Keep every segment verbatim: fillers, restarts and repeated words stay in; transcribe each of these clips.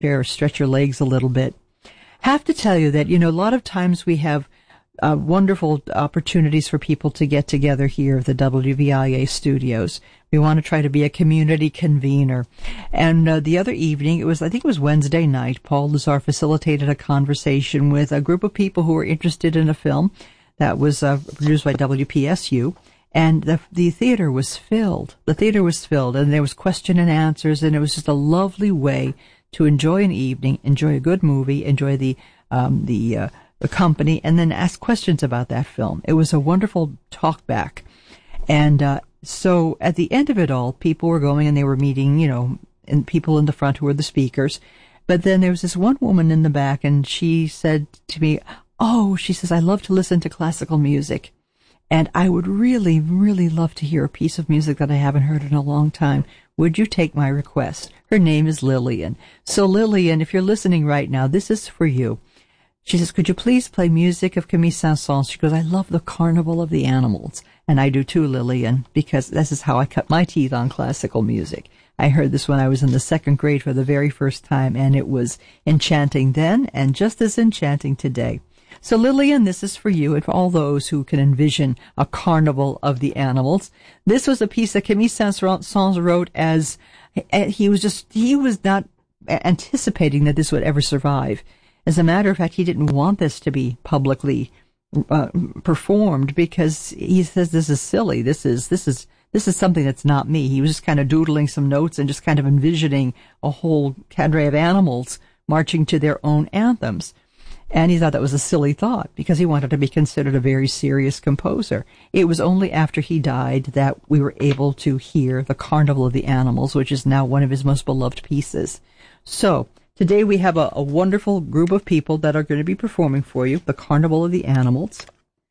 chair, stretch your legs a little bit. Have to tell you that, you know, a lot of times we have uh, wonderful opportunities for people to get together here at the W V I A studios. We want to try to be a community convener. And uh, the other evening, it was, I think it was Wednesday night, Paul Lazar facilitated a conversation with a group of people who were interested in a film that was uh, produced by W P S U. And the, the theater was filled. The theater was filled, and there was question and answers, and it was just a lovely way to enjoy an evening, enjoy a good movie, enjoy the um, the uh, the company, and then ask questions about that film. It was a wonderful talk back. And uh, so at the end of it all, people were going and they were meeting, you know, and people in the front who were the speakers. But then there was this one woman in the back, and she said to me, oh, she says, I love to listen to classical music. And I would really, really love to hear a piece of music that I haven't heard in a long time. Would you take my request? Her name is Lillian. So Lillian, if you're listening right now, this is for you. She says, could you please play music of Camille Saint-Saëns? She goes, I love the Carnival of the Animals. And I do too, Lillian, because this is how I cut my teeth on classical music. I heard this when I was in the second grade for the very first time, and it was enchanting then and just as enchanting today. So Lillian, this is for you and for all those who can envision a carnival of the animals. This was a piece that Camille Saint-Saëns wrote as he was just, he was not anticipating that this would ever survive. As a matter of fact, he didn't want this to be publicly uh, performed because he says this is silly. This is, this is, this is something that's not me. He was just kind of doodling some notes and just kind of envisioning a whole cadre of animals marching to their own anthems. And he thought that was a silly thought because he wanted to be considered a very serious composer. It was only after he died that we were able to hear the Carnival of the Animals, which is now one of his most beloved pieces. So today we have a, a wonderful group of people that are going to be performing for you the Carnival of the Animals.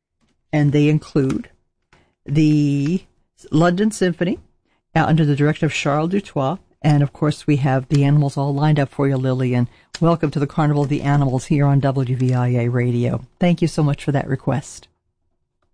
And they include the London Symphony uh, under the direction of Charles Dutoit. And, of course, we have the animals all lined up for you, Lillian. Welcome to the Carnival of the Animals here on W V I A Radio. Thank you so much for that request.